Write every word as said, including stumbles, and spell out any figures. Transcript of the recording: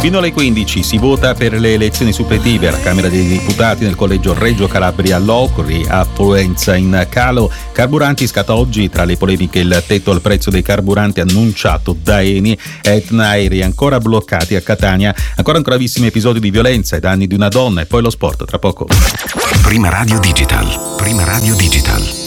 Fino alle quindici si vota per le elezioni suppletive alla Camera dei Deputati nel collegio Reggio Calabria Locri, affluenza in calo. Carburanti, scatta oggi tra le polemiche il tetto al prezzo dei carburanti annunciato da Eni. Etna, aerei ancora bloccati a Catania, ancora un gravissimi episodi di violenza ai danni di una donna, e poi lo sport tra poco. Prima Radio Digital, Prima Radio Digital.